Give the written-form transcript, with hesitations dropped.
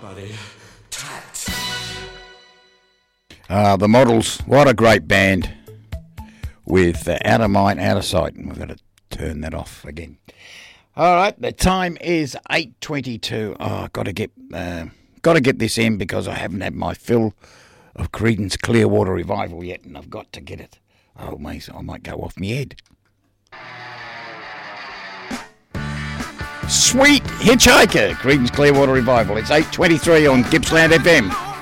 Bloody tat. The Models, what a great band with Out of Mind, Out of Sight. We've got to turn that off again. All right, the time is 8:22. Oh, got to get this in because I haven't had my fill of Creedence Clearwater Revival yet, and I've got to get it. Oh, mate, I might go off my head. Sweet Hitchhiker, Creedence Clearwater Revival. It's 8:23 on Gippsland FM.